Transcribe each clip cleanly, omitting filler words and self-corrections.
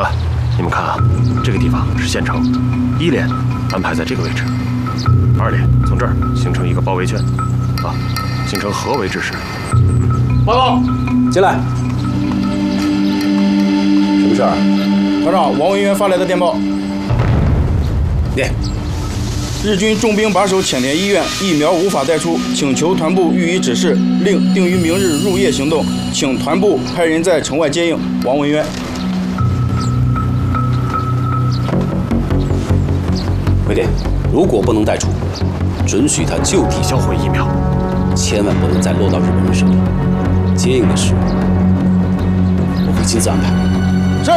啊，你们看啊，这个地方是县城，1连安排在这个位置，2连从这儿形成一个包围圈，啊，形成合围之势。 报告， 进来。什么事儿？ 团长，王文渊发来的电报。 念。 日军重兵把守浅田医院，疫苗无法带出，请求团部予以指示，令定于明日入夜行动，请团部派人在城外接应。王文渊。 快点，如果不能带出，准许他就地销毁疫苗， 千万不能再落到日本人手里。接应的事，我会亲自安排。 是。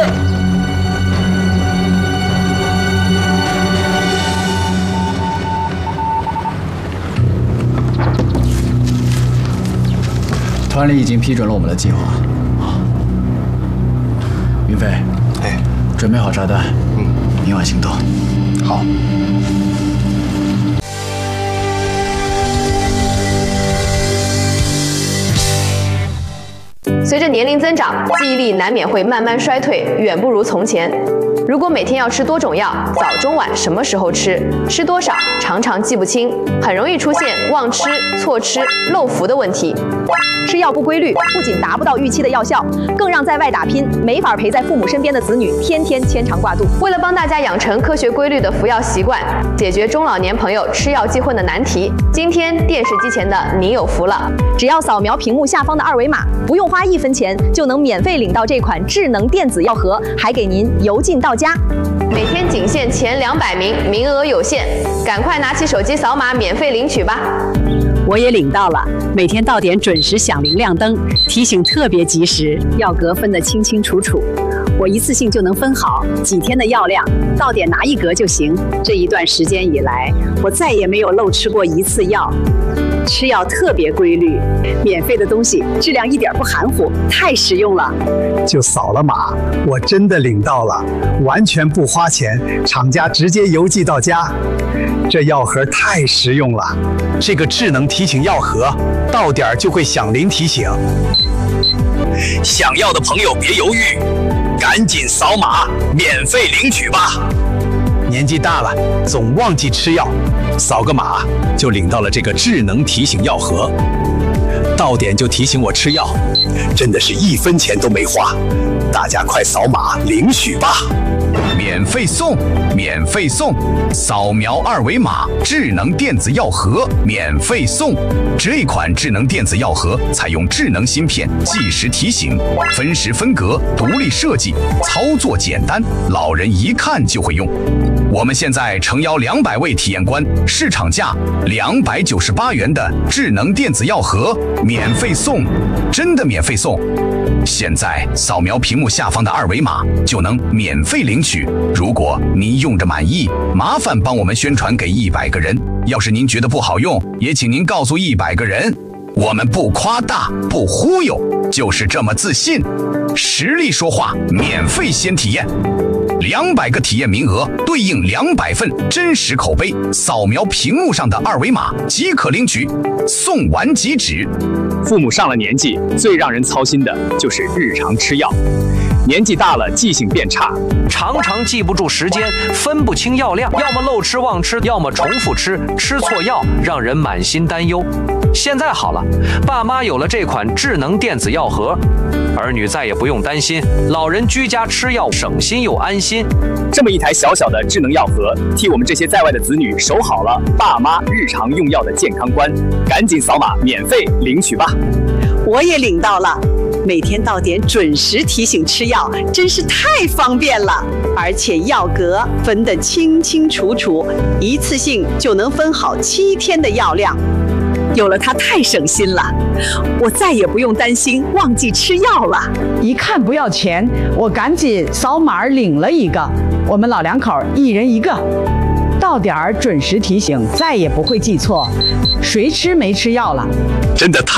团里已经批准了我们的计划。云飞， 哎， 准备好炸弹，明晚行动。 好。 随着年龄增长，记忆力难免会慢慢衰退，远不如从前。如果每天要吃多种药，早中晚什么时候吃，吃多少，常常记不清，很容易出现忘吃、错吃、漏服的问题。 吃药不规律，不仅达不到预期的药效，更让在外打拼、没法陪在父母身边的子女天天牵肠挂肚。 为了帮大家养成科学规律的服药习惯，解决中老年朋友吃药记混的难题，今天电视机前的你有福了！ 只要扫描屏幕下方的2维码，不用花1分钱，就能免费领到这款智能电子药盒，还给您邮进到家。 每天仅限前200名，名额有限，赶快拿起手机扫码免费领取吧！ 我也领到了，每天到点准时响铃亮灯，提醒特别及时，药格分得清清楚楚，我一次性就能分好几天的药量，到点拿1格就行。这一段时间以来，我再也没有漏吃过1次药，吃药特别规律，免费的东西质量一点不含糊，太实用了。 就扫了码，我真的领到了，完全不花钱，厂家直接邮寄到家。这药盒太实用了，这个智能提醒药盒到点就会响铃提醒。想要的朋友别犹豫，赶紧扫码免费领取吧。年纪大了总忘记吃药，扫个码就领到了这个智能提醒药盒，到点就提醒我吃药，真的是1分钱都没花。大家快扫码领取吧！ 免费送，免费送！扫描2维码，智能电子药盒免费送。这款智能电子药盒采用智能芯片，计时提醒，分时分格，独立设计，操作简单，老人一看就会用。我们现在诚邀200位体验官，市场价298元的智能电子药盒免费送，真的免费送！现在扫描屏幕下方的2维码就能免费领取。如果您用着满意，麻烦帮我们宣传给100个人。要是您觉得不好用，也请您告诉100个人。我们不夸大，不忽悠，就是这么自信。实力说话，免费先体验。200个体验名额对应200份真实口碑，扫描屏幕上的2维码即可领取，送完即止。 父母上了年纪，最让人操心的就是日常吃药。年纪大了，记性变差， 常常记不住时间，分不清药量，要么漏吃忘吃，要么重复吃，吃错药，让人满心担忧。现在好了，爸妈有了这款智能电子药盒，儿女再也不用担心，老人居家吃药省心又安心。 这么一台小小的智能药盒，替我们这些在外的子女守好了爸妈日常用药的健康关。赶紧扫码免费领取吧！ 我也领到了，每天到点准时提醒吃药，真是太方便了。而且药格分得清清楚楚，一次性就能分好7天的药量。有了它太省心了，我再也不用担心忘记吃药了。 一看不要钱，我赶紧扫码领了一个，我们老两口1人1个，到点儿准时提醒，再也不会记错谁吃没吃药了。 真的太